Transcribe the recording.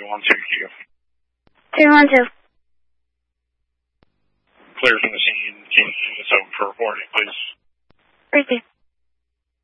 312Q. 312. Clear from the scene. It's open for reporting, please. Thank you.